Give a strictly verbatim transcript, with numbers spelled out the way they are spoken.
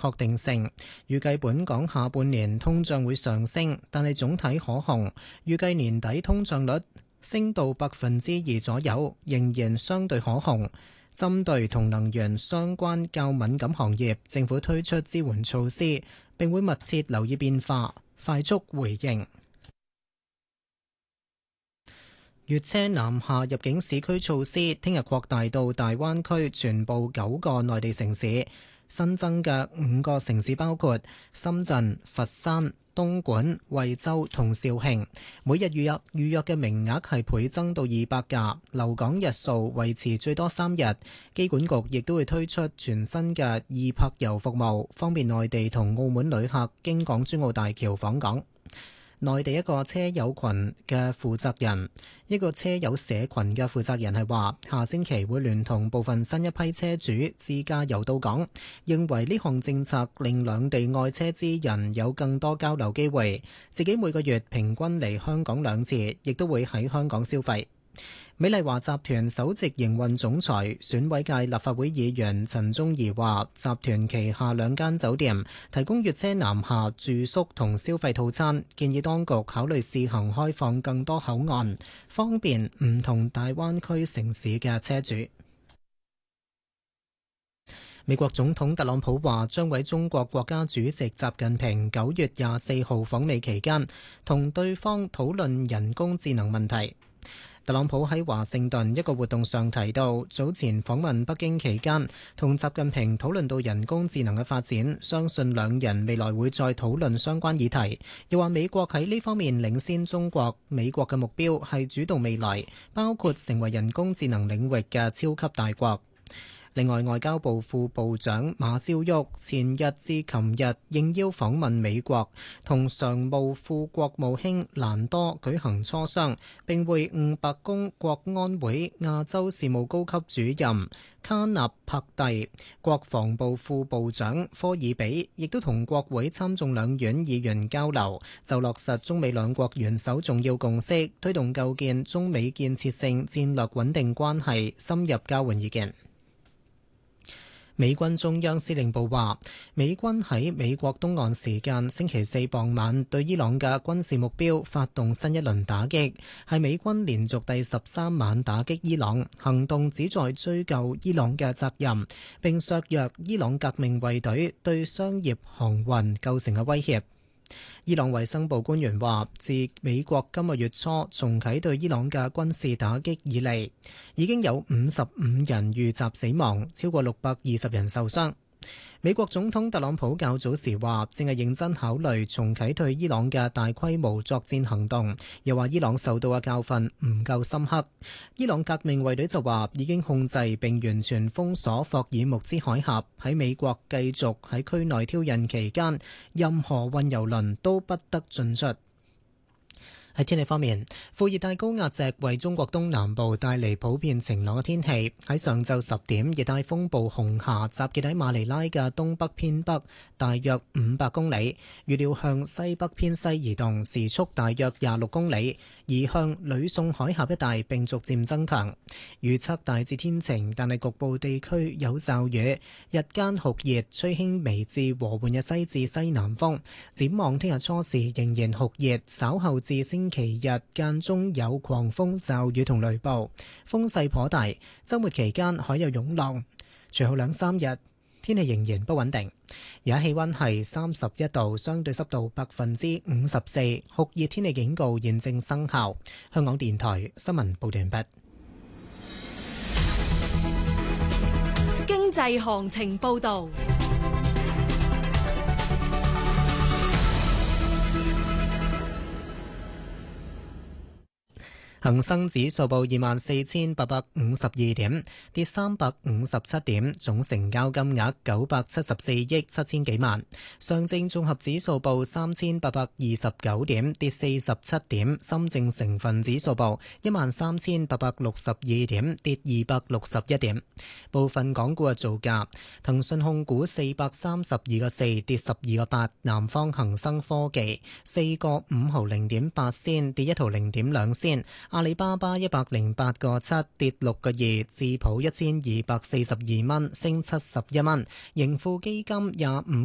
確定性。預計本港下半年通脹會上升，但係總體可控。預計年底通脹率升到百分之二左右，仍然相對可控。針對同能源相關較敏感行業，政府推出支援措施，並會密切留意變化，快速回應。粵車南下入境市區措施聽日擴大到大灣區全部九個內地城市，新增嘅五個城市包括深圳、佛山、東莞、惠州同肇慶，每日預約預約嘅名額係倍增到二百架，留港日數維持最多三日。機管局亦都會推出全新嘅易泊遊服務，方便內地同澳門旅客經港珠澳大橋訪港。內地一個車友群嘅負責人，一個車友社群嘅負責人係話，下星期會聯同部分新一批車主自駕遊到港，認為呢項政策令兩地愛車之人有更多交流機會，自己每個月平均嚟香港兩次，亦都會喺香港消費。美麗華集團首席營運總裁、選委界立法會議員陳宗儀話，集團旗下兩間酒店提供粵車南下住宿同消費套餐，建議當局考慮試行開放更多口岸，方便唔同大灣區城市嘅車主。美國總統特朗普話將喺中國國家主席習近平九月廿四號訪美期間，同對方討論人工智能問題。特朗普喺華盛頓一個活動上提到，早前訪問北京期間，同習近平討論到人工智能嘅發展，相信兩人未來會再討論相關議題。又話美國喺呢方面領先中國，美國嘅目標係主導未來，包括成為人工智能領域嘅超級大國。另外，外交部副部長馬朝旭前日至琴日應邀訪問美國，同常務副國務卿蘭多舉行磋商，並會晤白宮國安會亞洲事務高級主任卡納帕蒂、國防部副部長科爾比，亦都同國會參眾兩院議員交流，就落實中美兩國元首重要共識，推動構建中美建設性戰略穩定關係，深入交換意見。美軍中央司令部話，美軍喺美國東岸時間星期四傍晚對伊朗嘅軍事目標發動新一輪打擊，係美軍連續第十三晚打擊伊朗，行動旨在追究伊朗嘅責任，並削弱伊朗革命衛隊對商業航運構成嘅威脅。伊朗衛生部官員話，自美國今個月初重啟對伊朗嘅軍事打擊以嚟，已經有五十五人遇襲死亡，超過六百二十人受傷。美國總統特朗普較早時話，正係認真考慮重啟對伊朗嘅大規模作戰行動，又話伊朗受到嘅教訓唔夠深刻。伊朗革命衛隊就話已經控制並完全封鎖霍爾木茲海峽，喺美國繼續喺區內挑釁期間，任何運油輪都不得進出。喺天氣方面，副熱帶高壓脊為中國東南部帶嚟普遍晴朗嘅天氣。喺上晝十點，熱帶風暴紅霞集結喺馬尼拉嘅東北偏北，大約五百公里，預料向西北偏西移動，時速大約廿六公里，移向呂宋海峽一帶並逐漸增強。預測大致天晴，但係局部地區有驟雨，日間酷熱，吹輕微至和緩嘅西至西南風。展望聽日初時仍然酷熱，稍後至星期日間中有狂風驟雨同雷暴，風勢頗大。周末期間海有湧浪，隨後兩三日天氣仍然不穩定。而家氣溫係三十一度，相對濕度百分之五十四，酷熱天氣警告現正生效。香港電台新聞報道完畢。 經濟行情報道。 恒生指數報二萬四千八百五十二點，跌三百五十七點，總成交金額九百七十四億七千幾萬。上證綜合指數報三千八百二十九點，跌四十七點。深證成分指數報一萬三千八百六十二點，跌二百六十一點。部分港股嘅造價：騰訊控股四百三十二個四，跌十二個八；南方恒生科技四個五毫零點八仙，跌一毫零點兩仙。阿里巴巴一百零八個七，跌六個二，智普一千二百四十二蚊，升七十一蚊，盈富基金廿五